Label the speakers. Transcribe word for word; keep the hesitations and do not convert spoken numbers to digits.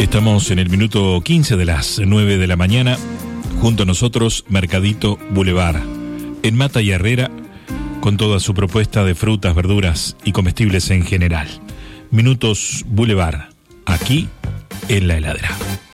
Speaker 1: Estamos en el minuto quince de las nueve de la mañana. Junto a nosotros, Mercadito Boulevard, en Mata y Herrera, con toda su propuesta de frutas, verduras y comestibles en general. Minutos Boulevard, aquí en La Heladera.